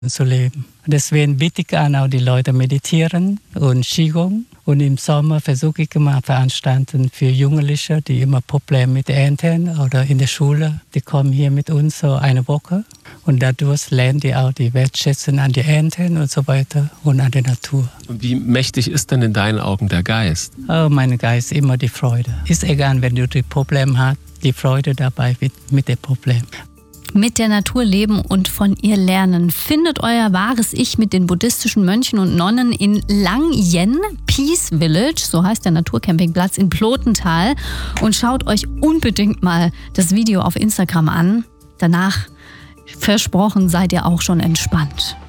zu leben. Deswegen biete ich an, auch die Leute meditieren und Qigong. Und im Sommer versuche ich immer Veranstaltungen für Jugendliche, die immer Probleme mit Enten oder in der Schule. Die kommen hier mit uns so eine Woche und dadurch lernen die auch die Wertschätzung an die Enten und so weiter und an der Natur. Und wie mächtig ist denn in deinen Augen der Geist? Oh, mein Geist, immer die Freude. Ist egal, wenn du die Probleme hast, die Freude dabei mit dem Problem. Mit der Natur leben und von ihr lernen. Findet euer wahres Ich mit den buddhistischen Mönchen und Nonnen in Lang Yen, Peace Village, so heißt der Naturcampingplatz in Plotental. Und schaut euch unbedingt mal das Video auf Instagram an. Danach, versprochen, seid ihr auch schon entspannt.